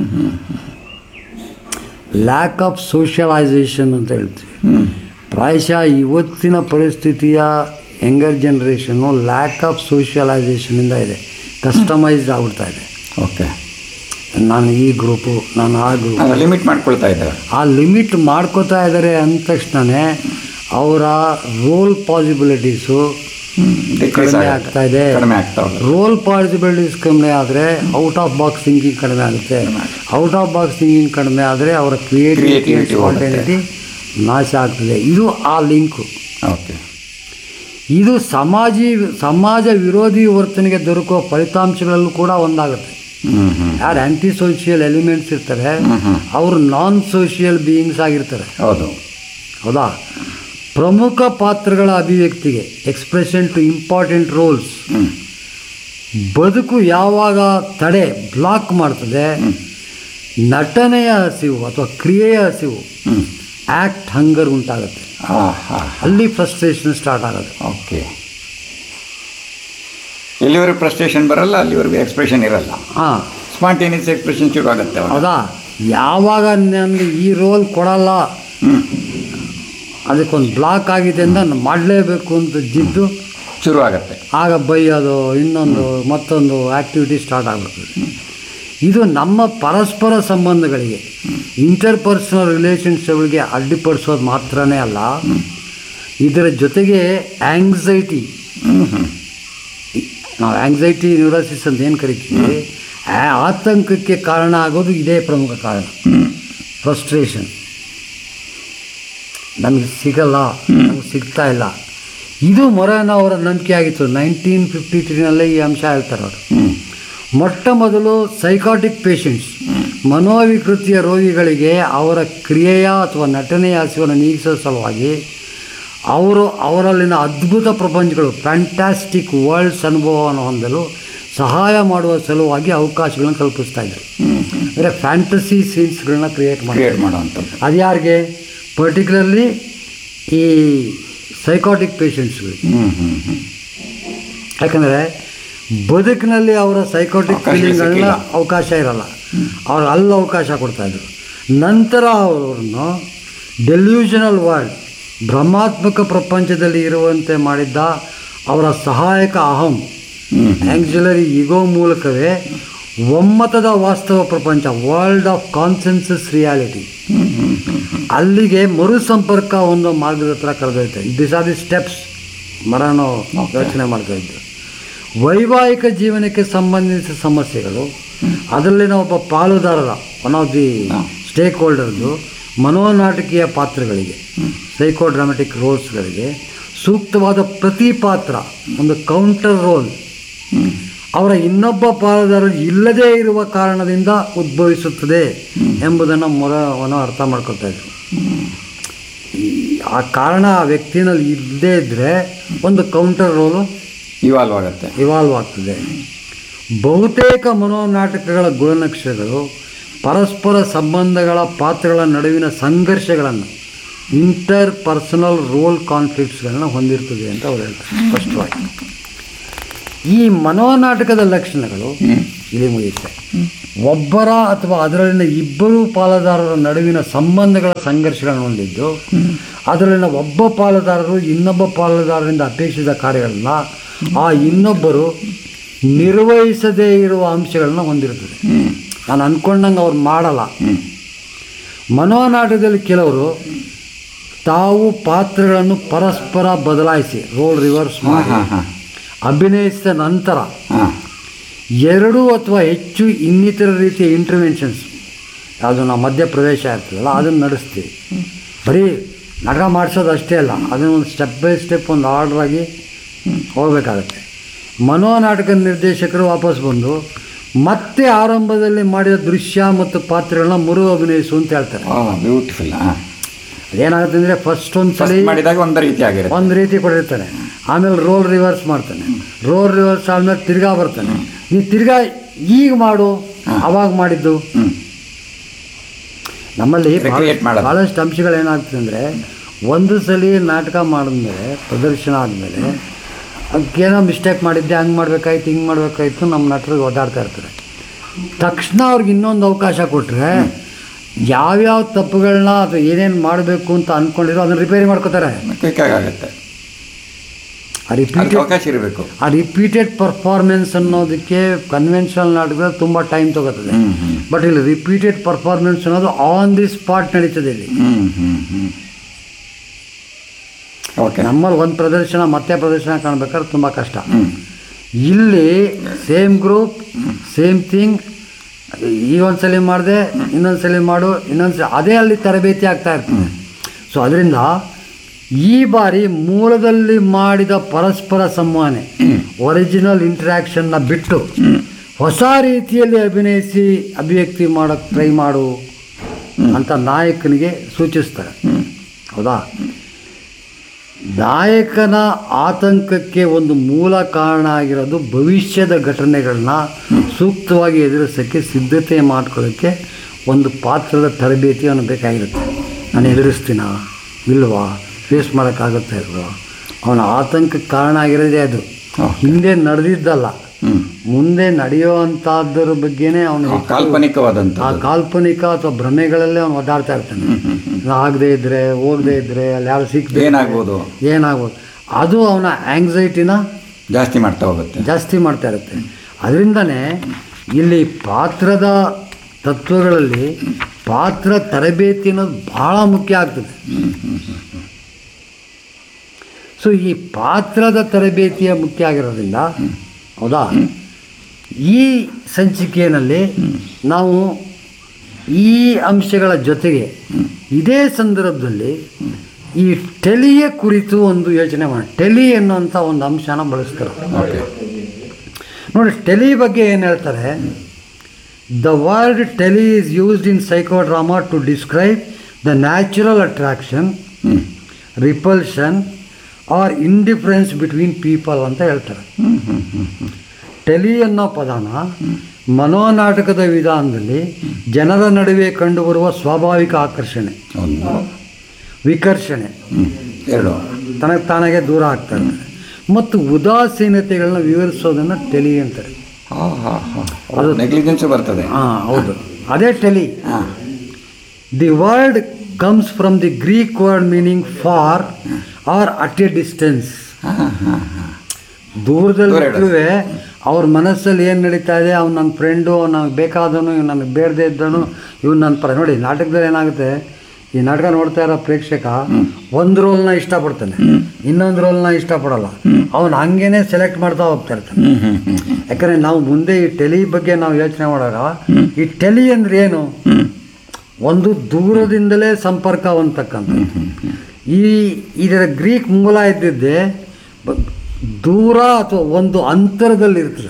ಲ್ಯಾಕ್ ಆಫ್ ಸೋಷಿಯಲೈಸೇಷನ್ ಅಂತ ಹೇಳ್ತೀವಿ. ಪ್ರಾಯಶಃ ಇವತ್ತಿನ ಪರಿಸ್ಥಿತಿಯ ಯಂಗರ್ ಜನ್ರೇಷನ್ನು ಲ್ಯಾಕ್ ಆಫ್ ಸೋಷಿಯಲೈಸೇಷನಿಂದ ಇದೆ, ಕಸ್ಟಮೈಸ್ಡ್ ಆಗ್ಬಿಡ್ತಾ ಇದೆ. ಓಕೆ, ನಾನು ಈ ಗ್ರೂಪು, ನಾನು ಆ ಗ್ರೂಪ್, ಲಿಮಿಟ್ ಮಾಡ್ಕೊಳ್ತಾ ಇದ್ದಾರೆ. ಆ ಲಿಮಿಟ್ ಮಾಡ್ಕೋತಾ ಇದ್ದಾರೆ ಅಂದ ತಕ್ಷಣವೇ ಅವರ ರೋಲ್ ಪಾಸಿಬಿಲಿಟೀಸು ಕಡಿಮೆ ಆಗ್ತಾ ಇದೆ. ರೋಲ್ ಪಾಸಿಬಿಲಿಟೀಸ್ ಕಡಿಮೆ ಆದರೆ ಔಟ್ ಆಫ್ ಬಾಕ್ಸ್ ಥಿಂಕಿಂಗ್ ಕಡಿಮೆ ಆಗುತ್ತೆ. ಔಟ್ ಆಫ್ ಬಾಕ್ಸ್ ಥಿಂಕಿಂಗ್ ಕಡಿಮೆ ಆದರೆ ಅವರ ಕ್ರಿಯೇಟಿವಿಟಿ ಸ್ಪಾಂಟೇನಿಟಿ ನಾಶ ಆಗ್ತದೆ. ಇದು ಆ ಲಿಂಕು. ಓಕೆ, ಇದು ಸಮಾಜಿ ಸಮಾಜ ವಿರೋಧಿ ವರ್ತನೆಗೆ ದೊರಕುವ ಫಲಿತಾಂಶಗಳಲ್ಲೂ ಕೂಡ ಒಂದಾಗುತ್ತೆ. ಯಾರು ಆ್ಯಂಟಿ ಸೋಷಿಯಲ್ ಎಲಿಮೆಂಟ್ಸ್ ಇರ್ತಾರೆ ಅವರು ನಾನ್ ಸೋಷಿಯಲ್ ಬೀಯಿಂಗ್ಸ್ ಆಗಿರ್ತಾರೆ. ಹೌದು ಹೌದಾ? ಪ್ರಮುಖ ಪಾತ್ರಗಳ ಅಭಿವ್ಯಕ್ತಿಗೆ ಎಕ್ಸ್ಪ್ರೆಷನ್ ಟು ಇಂಪಾರ್ಟೆಂಟ್ ರೋಲ್ಸ್ ಬದುಕು ಯಾವಾಗ ತಡೆ ಬ್ಲಾಕ್ ಮಾಡ್ತದೆ, ನಟನೆಯ ಹಸಿವು ಅಥವಾ ಕ್ರಿಯೆಯ ಹಸಿವು ಆ್ಯಕ್ಟ್ ಹಂಗರ್ ಉಂಟಾಗುತ್ತೆ. ಅಲ್ಲಿ ಫ್ರಸ್ಟ್ರೇಷನ್ ಸ್ಟಾರ್ಟ್ ಆಗೋದು. ಓಕೆ, ಎಲ್ಲಿವರೆಗೂ ಫ್ರಸ್ಟ್ರೇಷನ್ ಬರಲ್ಲ ಅಲ್ಲಿವರೆಗೂ ಎಕ್ಸ್ಪ್ರೆಷನ್ ಇರಲ್ಲ. ಹಾಂ, ಸ್ಪಾಂಟೇನಿಯಸ್ ಎಕ್ಸ್ಪ್ರೆಷನ್ ಶುರು ಆಗುತ್ತೆ. ಹೌದಾ? ಯಾವಾಗ ನನಗೆ ಈ ರೋಲ್ ಕೊಡಲ್ಲ, ಅದಕ್ಕೊಂದು ಬ್ಲಾಕ್ ಆಗಿದೆ ಅಂತ ನಾನು ಮಾಡಲೇಬೇಕು ಅಂತ ಜಿದ್ದು ಶುರು ಆಗುತ್ತೆ. ಆಗ ಬೈಯೋದು, ಇನ್ನೊಂದು ಮತ್ತೊಂದು ಆ್ಯಕ್ಟಿವಿಟಿ ಸ್ಟಾರ್ಟ್ ಆಗ್ಬಿಡ್ತದೆ. ಇದು ನಮ್ಮ ಪರಸ್ಪರ ಸಂಬಂಧಗಳಿಗೆ, ಇಂಟರ್ಪರ್ಸನಲ್ ರಿಲೇಷನ್ಶಿಪ್ಗಳಿಗೆ ಅಡ್ಡಿಪಡಿಸೋದು ಮಾತ್ರನೇ ಅಲ್ಲ, ಇದರ ಜೊತೆಗೆ ಆ್ಯಂಗ್ಸೈಟಿ, ನಾವು ಆ್ಯಂಗ್ಸೈಟಿ ನ್ಯೂರೋಸಿಸ್ ಅಂತ ಏನು ಕರಿತೀವಿ, ಆತಂಕಕ್ಕೆ ಕಾರಣ ಆಗೋದು ಇದೇ ಪ್ರಮುಖ ಕಾರಣ. ಫ್ರಸ್ಟ್ರೇಷನ್, ನಮಗೆ ಸಿಗಲ್ಲ, ನಮಗೆ ಸಿಗ್ತಾ ಇಲ್ಲ. ಇದು ಮೊರಾನ್ ಅವರ ನಂಬಿಕೆ ಆಗಿತ್ತು. ನೈನ್ಟೀನ್ ಫಿಫ್ಟಿ ತ್ರೀನಲ್ಲೇ ಈ ಅಂಶ ಹೇಳ್ತಾರೆ ಅವರು. ಮೊಟ್ಟ ಮೊದಲು ಸೈಕಾಟಿಕ್ ಪೇಷಂಟ್ಸ್, ಮನೋವಿಕೃತಿಯ ರೋಗಿಗಳಿಗೆ ಅವರ ಕ್ರಿಯೆಯ ಅಥವಾ ನಟನೆಯ ಹಸಿವನ್ನು ನೀಗಿಸೋ ಸಲುವಾಗಿ ಅವರು ಅವರಲ್ಲಿನ ಅದ್ಭುತ ಪ್ರಪಂಚಗಳು, ಫ್ಯಾಂಟಾಸ್ಟಿಕ್ ವರ್ಲ್ಡ್ಸ್ ಅನುಭವವನ್ನು ಹೊಂದಲು ಸಹಾಯ ಮಾಡುವ ಸಲುವಾಗಿ ಅವಕಾಶಗಳನ್ನು ಕಲ್ಪಿಸ್ತಾ ಇದ್ದಾರೆ. ಅಂದರೆ ಫ್ಯಾಂಟಸಿ ಸೀನ್ಸ್ಗಳನ್ನ ಕ್ರಿಯೇಟ್ ಮಾಡಿ ಮಾಡುವಂಥದ್ದು. ಅದು ಯಾರಿಗೆ? ಪರ್ಟಿಕ್ಯುಲರ್ಲಿ ಈ ಸೈಕಾಟಿಕ್ ಪೇಷಂಟ್ಸ್ಗಳು. ಯಾಕಂದರೆ ಬದುಕಿನಲ್ಲಿ ಅವರ ಸೈಕಾಟಿಕ್ ಫೀಲಿಂಗ್ಗಳನ್ನ ಅವಕಾಶ ಇರಲ್ಲ, ಅವ್ರು ಅಲ್ಲಿ ಅವಕಾಶ ಕೊಡ್ತಾಯಿದ್ರು. ನಂತರ ಅವರನ್ನು ಡೆಲ್ಯೂಷನಲ್ ವರ್ಲ್ಡ್, ಭ್ರಮಾತ್ಮಕ ಪ್ರಪಂಚದಲ್ಲಿ ಇರುವಂತೆ ಮಾಡಿದ್ದ ಅವರ ಸಹಾಯಕ ಅಹಂ, ಆ್ಯಂಗ್ಸುಲರಿ ಈಗೋ ಮೂಲಕವೇ ಒಮ್ಮತದ ವಾಸ್ತವ ಪ್ರಪಂಚ, ವರ್ಲ್ಡ್ ಆಫ್ ಕಾನ್ಸೆನ್ಸಸ್ ರಿಯಾಲಿಟಿ, ಅಲ್ಲಿಗೆ ಮರು ಸಂಪರ್ಕ ಒಂದು ಮಾರ್ಗದ ಹತ್ರ ಕರೆದೊಯ್ತೆ. ದಿಸ್ ಆರ್ ದಿ ಸ್ಟೆಪ್ಸ್ ಮರನೋ ಯೋಚನೆ ಮಾಡ್ತಾ ಇದ್ದು. ವೈವಾಹಿಕ ಜೀವನಕ್ಕೆ ಸಂಬಂಧಿಸಿದ ಸಮಸ್ಯೆಗಳು, ಅದರಲ್ಲಿನ ಒಬ್ಬ ಪಾಲುದಾರರ ಒನ್ ಆಫ್ ದಿ ಸ್ಟೇಕ್ ಹೋಲ್ಡರ್ದು ಮನೋನಾಟಕೀಯ ಪಾತ್ರಗಳಿಗೆ, ಸೈಕೋ ಡ್ರಾಮೆಟಿಕ್ ರೋಲ್ಸ್ಗಳಿಗೆ ಸೂಕ್ತವಾದ ಪ್ರತಿ ಪಾತ್ರ ಒಂದು ಕೌಂಟರ್ ರೋಲ್ ಅವರ ಇನ್ನೊಬ್ಬ ಪಾಲುದಾರರು ಇಲ್ಲದೇ ಇರುವ ಕಾರಣದಿಂದ ಉದ್ಭವಿಸುತ್ತದೆ ಎಂಬುದನ್ನು ಮೊದಲವನ್ನು ಅರ್ಥ ಮಾಡ್ಕೊಳ್ತಾ ಇದ್ರು. ಆ ಕಾರಣ ಆ ವ್ಯಕ್ತಿನಲ್ಲಿ ಇಲ್ಲದೇ ಇದ್ದರೆ ಒಂದು ಕೌಂಟರ್ ರೋಲು ಇವಾಲ್ವ್ ಆಗುತ್ತೆ ಇವಾಲ್ವ್ ಆಗ್ತದೆ. ಬಹುತೇಕ ಮನೋನಾಟಕಗಳ ಗುಣಲಕ್ಷಣಗಳು ಪರಸ್ಪರ ಸಂಬಂಧಗಳ ಪಾತ್ರಗಳ ನಡುವಿನ ಸಂಘರ್ಷಗಳನ್ನು, ಇಂಟರ್ ಪರ್ಸನಲ್ ರೋಲ್ ಕಾನ್ಫ್ಲಿಕ್ಟ್ಸ್ಗಳನ್ನ ಹೊಂದಿರ್ತದೆ ಅಂತ ಅವ್ರು ಹೇಳ್ತಾರೆ ಸ್ಪಷ್ಟವಾಗಿ. ಈ ಮನೋನಾಟಕದ ಲಕ್ಷಣಗಳು ಇಲ್ಲಿ ಮುಗಿಯುತ್ತೆ. ಒಬ್ಬರ ಅಥವಾ ಅದರಲ್ಲಿನ ಇಬ್ಬರು ಪಾಲುದಾರರ ನಡುವಿನ ಸಂಬಂಧಗಳ ಸಂಘರ್ಷಗಳನ್ನು ಹೊಂದಿದ್ದು, ಅದರಲ್ಲಿನ ಒಬ್ಬ ಪಾಲುದಾರರು ಇನ್ನೊಬ್ಬ ಪಾಲುದಾರರಿಂದ ಅಪೇಕ್ಷಿತ ಕಾರ್ಯಗಳನ್ನ ಆ ಇನ್ನೊಬ್ಬರು ನಿರ್ವಹಿಸದೇ ಇರುವ ಅಂಶಗಳನ್ನ ಹೊಂದಿರುತ್ತದೆ. ನಾನು ಅಂದ್ಕೊಂಡಂಗೆ ಅವ್ರು ಮಾಡಲ್ಲ. ಮನೋನಾಟಕದಲ್ಲಿ ಕೆಲವರು ತಾವು ಪಾತ್ರಗಳನ್ನು ಪರಸ್ಪರ ಬದಲಾಯಿಸಿ ರೋಲ್ ರಿವರ್ಸ್ ಮಾಡಿ ಅಭಿನಯಿಸಿದ ನಂತರ ಎರಡು ಅಥವಾ ಹೆಚ್ಚು ಇನ್ನಿತರ ರೀತಿಯ ಇಂಟರ್ವೆನ್ಷನ್ಸ್, ಯಾವುದು ನಾವು ಮಧ್ಯಪ್ರವೇಶ ಇರ್ತದಲ್ಲ ಅದನ್ನು ನಡೆಸ್ತೀವಿ. ಬರೀ ನಾಟಕ ಮಾಡಿಸೋದು ಅಷ್ಟೇ ಅಲ್ಲ, ಅದನ್ನು ಒಂದು ಸ್ಟೆಪ್ ಬೈ ಸ್ಟೆಪ್ ಒಂದು ಆರ್ಡ್ರಾಗಿ ಹೋಗಬೇಕಾಗತ್ತೆ. ಮನೋನಾಟಕ ನಿರ್ದೇಶಕರು ವಾಪಸ್ ಬಂದು ಮತ್ತೆ ಆರಂಭದಲ್ಲಿ ಮಾಡಿದ ದೃಶ್ಯ ಮತ್ತು ಪಾತ್ರಗಳನ್ನ ಮರು ಅಭಿನಯಿಸು ಅಂತ ಹೇಳ್ತಾರೆ. ಬ್ಯೂಟಿಫುಲ್. ಅದೇನಾಗುತ್ತೆ ಅಂದರೆ ಫಸ್ಟ್ ಒಂದು ಸಲ ಮಾಡಿದಾಗ ಒಂದು ರೀತಿ ಆಗಿರುತ್ತೆ, ಒಂದು ರೀತಿ ಕೊಡಿರ್ತಾನೆ, ಆಮೇಲೆ ರೋಲ್ ರಿವರ್ಸ್ ಮಾಡ್ತಾನೆ, ರೋಲ್ ರಿವರ್ಸ್ ಆದಮೇಲೆ ತಿರ್ಗಾ ಬರ್ತಾನೆ, ನೀ ತಿರ್ಗಾ ಈಗ ಮಾಡು ಅವಾಗ ಮಾಡಿದ್ದು. ನಮ್ಮಲ್ಲಿ ಭಾಳಷ್ಟು ಅಂಶಗಳೇನಾಗ್ತದೆ ಅಂದರೆ, ಒಂದು ಸಲ ನಾಟಕ ಮಾಡಿದ್ಮೇಲೆ ಪ್ರದರ್ಶನ ಆದಮೇಲೆ ಅದಕ್ಕೇನೋ ಮಿಸ್ಟೇಕ್ ಮಾಡಿದ್ದೆ, ಹಂಗೆ ಮಾಡ್ಬೇಕಾಯ್ತು ಹಿಂಗೆ ಮಾಡ್ಬೇಕಾಯ್ತು ನಮ್ಮ ನಟರಿಗೆ ಓದಾಡ್ತಾ ಇರ್ತಾರೆ. ತಕ್ಷಣ ಅವ್ರಿಗೆ ಇನ್ನೊಂದು ಅವಕಾಶ ಕೊಟ್ಟರೆ ಯಾವ್ಯಾವ ತಪ್ಪುಗಳನ್ನ ಅಥವಾ ಏನೇನು ಮಾಡಬೇಕು ಅಂತ ಅಂದ್ಕೊಂಡಿರೋ ಅದನ್ನು ರಿಪೇರಿ ಮಾಡ್ಕೋತಾರೆ. ಆಗುತ್ತೆ. ಆ ರಿಪೀಟೆಡ್ ಅವಕಾಶ ಇರಬೇಕು. ಆ ರಿಪೀಟೆಡ್ ಪರ್ಫಾರ್ಮೆನ್ಸ್ ಅನ್ನೋದಕ್ಕೆ ಕನ್ವೆನ್ಷನಲ್ ನಾಟಕದಲ್ಲಿ ತುಂಬ ಟೈಮ್ ತೊಗೋತದೆ. ಬಟ್ ಇಲ್ಲಿ ರಿಪೀಟೆಡ್ ಪರ್ಫಾರ್ಮೆನ್ಸ್ ಅನ್ನೋದು ಆನ್ ದಿ ಸ್ಪಾಟ್ ನಡೀತದೆ. ಇಲ್ಲಿ ನಮ್ಮಲ್ಲಿ ಒಂದು ಪ್ರದರ್ಶನ ಮತ್ತೆ ಪ್ರದರ್ಶನ ಕಾಣ್ಬೇಕಾದ್ರೆ ತುಂಬ ಕಷ್ಟ. ಇಲ್ಲಿ ಸೇಮ್ ಗ್ರೂಪ್ ಸೇಮ್ ಥಿಂಗ್, ಈ ಒಂದು ಸಲ ಮಾಡಿದೆ ಇನ್ನೊಂದು ಸಲ ಮಾಡು ಇನ್ನೊಂದು ಸಲ, ಅದೇ ಅಲ್ಲಿ ತರಬೇತಿ ಆಗ್ತಾ ಇರ್ತದೆ. ಸೊ ಅದರಿಂದ ಈ ಬಾರಿ ಮೂಲದಲ್ಲಿ ಮಾಡಿದ ಪರಸ್ಪರ ಸಂವಹನೆ, ಒರಿಜಿನಲ್ ಇಂಟ್ರ್ಯಾಕ್ಷನ್ನ ಬಿಟ್ಟು ಹೊಸ ರೀತಿಯಲ್ಲಿ ಅಭಿನಯಿಸಿ ಅಭಿವ್ಯಕ್ತಿ ಮಾಡೋಕ್ಕೆ ಟ್ರೈ ಮಾಡು ಅಂತ ನಾಯಕನಿಗೆ ಸೂಚಿಸ್ತಾರೆ. ಹೌದಾ? ನಾಯಕನ ಆತಂಕಕ್ಕೆ ಒಂದು ಮೂಲ ಕಾರಣ ಆಗಿರೋದು ಭವಿಷ್ಯದ ಘಟನೆಗಳನ್ನ ಸೂಕ್ತವಾಗಿ ಎದುರಿಸೋಕ್ಕೆ ಸಿದ್ಧತೆ ಮಾಡ್ಕೊಳ್ಳೋಕ್ಕೆ ಒಂದು ಪಾತ್ರದ ತರಬೇತಿ ಅವನು ಬೇಕಾಗಿರುತ್ತೆ. ನಾನು ಎದುರಿಸ್ತೀನ ಇಲ್ವಾ, ಫೇಸ್ ಮಾಡೋಕ್ಕಾಗುತ್ತೆ ಇಲ್ವಾ, ಅವನ ಆತಂಕಕ್ಕೆ ಕಾರಣ ಆಗಿರೋದೇ ಅದು. ಹಿಂದೆ ನಡೆದಿದ್ದಲ್ಲ, ಮುಂದೆ ನಡೆಯೋ ಅಂಥದ್ರ ಬಗ್ಗೆನೇ ಅವನು ಕಾಲ್ಪನಿಕವಾದಂಥ ಆ ಕಾಲ್ಪನಿಕ ಅಥವಾ ಭ್ರಮೆಗಳಲ್ಲೇ ಅವನು ಒದ್ದಾಡ್ತಾ ಇರ್ತಾನೆ. ಆಗದೆ ಇದ್ದರೆ ಹೋಗದೆ ಇದ್ದರೆ ಅಲ್ಲಿ ಯಾರು ಸಿಕ್ಕದೆ ಏನಾಗ್ಬೋದು ಏನಾಗ್ಬೋದು ಅದು ಅವನ ಆಂಗ್ಸೈಟಿನ ಜಾಸ್ತಿ ಮಾಡ್ತಾ ಹೋಗುತ್ತೆ ಜಾಸ್ತಿ ಮಾಡ್ತಾ ಇರುತ್ತೆ. ಅದರಿಂದನೇ ಇಲ್ಲಿ ಪಾತ್ರದ ತತ್ವಗಳಲ್ಲಿ ಪಾತ್ರ ತರಬೇತಿ ಅನ್ನೋದು ಭಾಳ ಮುಖ್ಯ ಆಗ್ತದೆ. ಸೊ ಈ ಪಾತ್ರದ ತರಬೇತಿಯ ಮುಖ್ಯ ಆಗಿರೋದ್ರಿಂದ, ಹೌದಾ, ಈ ಸಂಚಿಕೆಯಲ್ಲಿ ನಾವು ಈ ಅಂಶಗಳ ಜೊತೆಗೆ ಇದೇ ಸಂದರ್ಭದಲ್ಲಿ ಈ ಟೆಲಿಯ ಕುರಿತು ಒಂದು ಯೋಚನೆ ಮಾಡಿ. ಟೆಲಿ ಅನ್ನುವಂಥ ಒಂದು ಅಂಶನ ಬಳಸ್ತಾರೆ ನೋಡಿ. ಟೆಲಿ ಬಗ್ಗೆ ಏನು ಹೇಳ್ತಾರೆ, the word tele is used in psychodrama to describe the natural attraction, repulsion R indifference between people ಅಂತ ಹೇಳ್ತಾರೆ. ಟೆಲಿ ಅನ್ನೋ ಪದನ ಮನೋನಾಟಕದ ವಿಧಾನದಲ್ಲಿ ಜನರ ನಡುವೆ ಕಂಡುಬರುವ ಸ್ವಾಭಾವಿಕ ಆಕರ್ಷಣೆ, ವಿಕರ್ಷಣೆ, ಎರಡು ತನಗೆ ತಾನಾಗೆ ದೂರ ಆಗ್ತಾ ಇರ್ತಾರೆ ಮತ್ತು ಉದಾಸೀನತೆಗಳನ್ನ ವಿವರಿಸೋದನ್ನು ಟೆಲಿ ಅಂತಾರೆ. ಅದು ನೆಗ್ಲಿಜೆನ್ಸ್ ಬರ್ತದೆ. ಹಾಂ, ಹೌದು, ಅದೇ tele. The word comes from the Greek word meaning for are at A distance. ದೂರದಲ್ಲಿರುವೆ ಅವ್ರ ಮನಸ್ಸಲ್ಲಿ ಏನು ನಡೀತಾ ಇದೆ, ಅವ್ನು ನನ್ನ ಫ್ರೆಂಡು, ನನಗೆ ಬೇಕಾದವನು, ಇವ್ನು ನನಗೆ ಬೇಡದೇ ಇದ್ದವನು, ಇವ್ನು ನನ್ನ ಪರ. ನೋಡಿ ನಾಟಕದಲ್ಲಿ ಏನಾಗುತ್ತೆ, ಈ ನಾಟಕ ನೋಡ್ತಾ ಇರೋ ಪ್ರೇಕ್ಷಕ ಒಂದು ರೋಲ್ನ ಇಷ್ಟಪಡ್ತಾನೆ, ಇನ್ನೊಂದು ರೋಲ್ನ ಇಷ್ಟಪಡಲ್ಲ. ಅವನು ಹಂಗೇನೆ ಸೆಲೆಕ್ಟ್ ಮಾಡ್ತಾ ಹೋಗ್ತಾ ಇರ್ತಾನೆ. ಯಾಕಂದರೆ ನಾವು ಮುಂದೆ ಈ ಟೆಲಿ ಬಗ್ಗೆ ನಾವು ಯೋಚನೆ ಮಾಡುವಾಗ, ಈ ಟೆಲಿ ಅಂದರೆ ಏನು, ಒಂದು ದೂರದಿಂದಲೇ ಸಂಪರ್ಕ ಹೊಂದತಕ್ಕಂಥ. ಈ ಇದರ ಗ್ರೀಕ್ ಮೂಲ ಇದ್ದಿದ್ದೆ ದೂರ ಅಥವಾ ಒಂದು ಅಂತರದಲ್ಲಿರ್ತದೆ.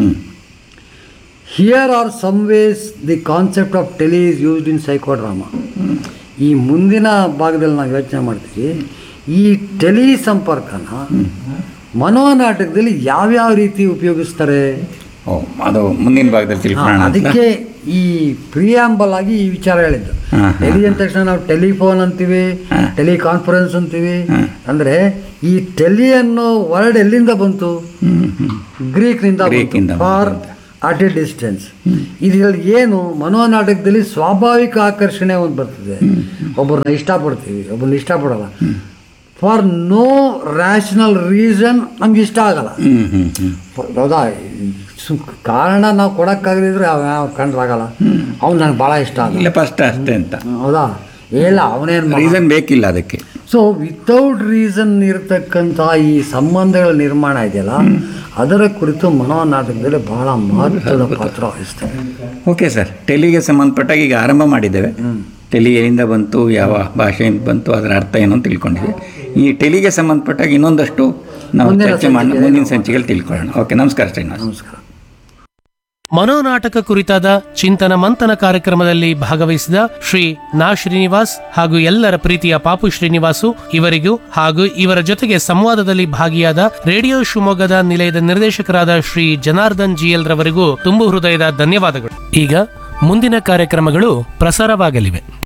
Here are some ways the concept of tele is used in psychodrama. ಈ ಮುಂದಿನ ಭಾಗದಲ್ಲಿ ನಾವು ಯೋಚನೆ ಮಾಡ್ತೀವಿ, ಈ ಟೆಲಿ ಸಂಪರ್ಕನ ಮನೋನಾಟಕದಲ್ಲಿ ಯಾವ್ಯಾವ ರೀತಿ ಉಪಯೋಗಿಸ್ತಾರೆ, ಓ ಅದು ಮುಂದಿನ ಭಾಗದಲ್ಲಿ ತಿಳ್ಕೊಳ್ಳೋಣ. ಅದಕ್ಕೆ ಈ ಪ್ರಿಯಾಂಬಲ್ ಆಗಿ ಈ ವಿಚಾರ ಹೇಳಿದ್ದು. ಟೆಲಿ ಅಂದ ತಕ್ಷಣ ನಾವು ಟೆಲಿಫೋನ್ ಅಂತೀವಿ, ಟೆಲಿಕಾನ್ಫರೆನ್ಸ್ ಅಂತೀವಿ. ಅಂದರೆ ಈ ಟೆಲಿ ಅನ್ನೋ ವರ್ಡ್ ಎಲ್ಲಿಂದ ಬಂತು, ಗ್ರೀಕ್ನಿಂದ ಬಂತು, ಫಾರ್ ಅಟ್ ಎ ಡಿಸ್ಟೆನ್ಸ್. ಇದರಲ್ಲಿ ಏನು ಮನೋನಾಟಕದಲ್ಲಿ ಸ್ವಾಭಾವಿಕ ಆಕರ್ಷಣೆ ಒಂದು ಬರ್ತದೆ. ಒಬ್ಬರನ್ನ ಇಷ್ಟಪಡ್ತೀವಿ, ಒಬ್ಬರನ್ನ ಇಷ್ಟಪಡಲ್ಲ. ಫಾರ್ ನೋ ರ್ಯಾಷನಲ್ ರೀಸನ್ ನಮ್ಗೆ ಇಷ್ಟ ಆಗಲ್ಲ. ಹೌದಾ, ಕಾರಣ ನಾವು ಕೊಡೋಕ್ಕಾಗದಿದ್ರೆ ಯಾವ ಕಂಡ್ರಾಗಲ್ಲ. ಅವ್ನು ನನಗೆ ಭಾಳ ಇಷ್ಟ ಆಗಲ್ಲ, ಫಸ್ಟ್ ಅಷ್ಟೇ ಅಂತ. ಹೌದಾ, ಇಲ್ಲ ಅವನೇನು ರೀಸನ್ ಬೇಕಿಲ್ಲ ಅದಕ್ಕೆ. ಸೊ ವಿತೌಟ್ ರೀಸನ್ ಇರತಕ್ಕಂಥ ಈ ಸಂಬಂಧಗಳ ನಿರ್ಮಾಣ ಇದೆಯಲ್ಲ, ಅದರ ಕುರಿತು ಮನೋನಾಟಕದಲ್ಲಿ ಬಹಳ ಮಹತ್ವದ ಪಾತ್ರ ವಹಿಸ್ತದೆ. ಓಕೆ ಸರ್, ಟೆಲಿಗೆ ಸಂಬಂಧಪಟ್ಟಾಗ ಈಗ ಆರಂಭ ಮಾಡಿದ್ದೇವೆ. ಟೆಲಿ ಎಲ್ಲಿಂದ ಬಂತು, ಯಾವ ಭಾಷೆಯಿಂದ ಬಂತು, ಅದರ ಅರ್ಥ ಏನು ಅಂತ ತಿಳ್ಕೊಂಡಿದ್ವಿ. ಈ ಟೆಲಿಗೆ ಸಂಬಂಧಪಟ್ಟಾಗ ಇನ್ನೊಂದಷ್ಟು ನಾವು ಚರ್ಚೆ ಮಾಡಿ ಮುಂದಿನ ಸಂಚಿಕೆಯಲ್ಲಿ ತಿಳ್ಕೊಳ್ಳೋಣ. ಓಕೆ, ನಮಸ್ಕಾರ ಶ್ರೀನಿವಾಸ್. ನಮಸ್ಕಾರ. ಮನೋನಾಟಕ ಕುರಿತಾದ ಚಿಂತನ ಮಂಥನ ಕಾರ್ಯಕ್ರಮದಲ್ಲಿ ಭಾಗವಹಿಸಿದ ಶ್ರೀ ನಾ ಶ್ರೀನಿವಾಸ್ ಹಾಗೂ ಎಲ್ಲರ ಪ್ರೀತಿಯ ಪಾಪು ಶ್ರೀನಿವಾಸು ಇವರಿಗೂ ಹಾಗೂ ಇವರ ಜೊತೆಗೆ ಸಂವಾದದಲ್ಲಿ ಭಾಗಿಯಾದ ರೇಡಿಯೋ ಶಿವಮೊಗ್ಗದ ನಿಲಯದ ನಿರ್ದೇಶಕರಾದ ಶ್ರೀ ಜನಾರ್ದನ್ ಜಿಎಲ್ ರವರಿಗೂ ತುಂಬು ಹೃದಯದ ಧನ್ಯವಾದಗಳು. ಈಗ ಮುಂದಿನ ಕಾರ್ಯಕ್ರಮಗಳು ಪ್ರಸಾರವಾಗಲಿವೆ.